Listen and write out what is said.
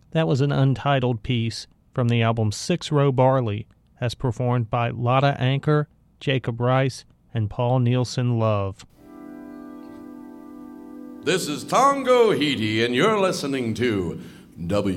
That was an untitled piece from the album Six Row Barley, as performed by Lotta Anchor, Jacob Rice, and Paul Nielsen Love. This is Tongo Hiti, and you're listening to